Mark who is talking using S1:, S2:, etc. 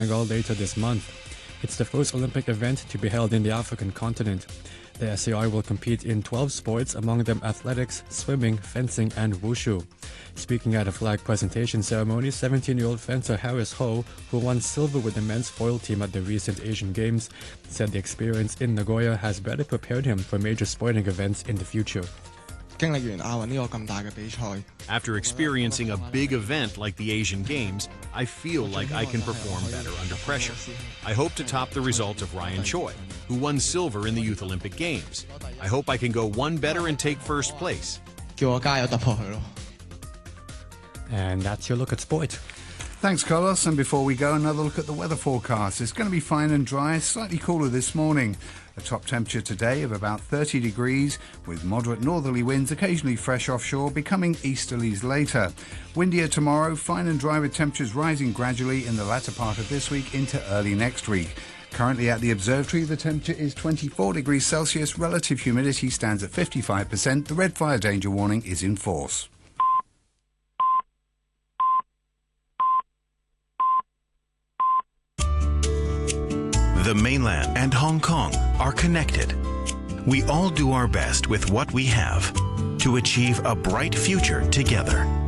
S1: Senegal later this month. It's the first Olympic event to be held in the African continent. The SAR will compete in 12 sports, among them athletics, swimming, fencing, and wushu. Speaking at a flag presentation ceremony, 17-year-old fencer Harris Ho, who won silver with the men's foil team at the recent Asian Games, said the experience in Nagoya has better prepared him for major sporting events in the future.
S2: After experiencing a big event like the Asian Games, I feel like I can perform better under pressure. I hope to top the results of Ryan Choi, who won silver in the Youth Olympic Games. I hope I can go one better and take first place.
S1: And that's your look at sport.
S3: Thanks, Carlos. And before we go, another look at the weather forecast. It's going to be fine and dry, slightly cooler this morning. A top temperature today of about 30 degrees, with moderate northerly winds, occasionally fresh offshore, becoming easterlies later. Windier tomorrow, fine and dry with temperatures rising gradually in the latter part of this week into early next week. Currently at the observatory, the temperature is 24 degrees Celsius, relative humidity stands at 55%, the red fire danger warning is in force.
S4: The mainland and Hong Kong are connected. We all do our best with what we have to achieve a bright future together.